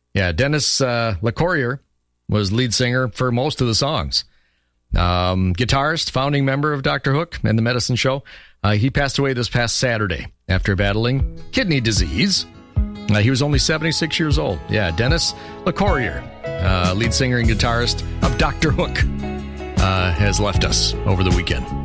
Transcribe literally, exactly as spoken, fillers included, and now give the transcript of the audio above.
Yeah, Dennis uh, LeCourrier was lead singer for most of the songs. Um, guitarist, founding member of Doctor Hook and the Medicine Show. Uh, he passed away this past Saturday after battling kidney disease. Uh, he was only seventy-six years old. Yeah, Dennis LeCourrier, uh, lead singer and guitarist of Doctor Hook, uh, has left us over the weekend.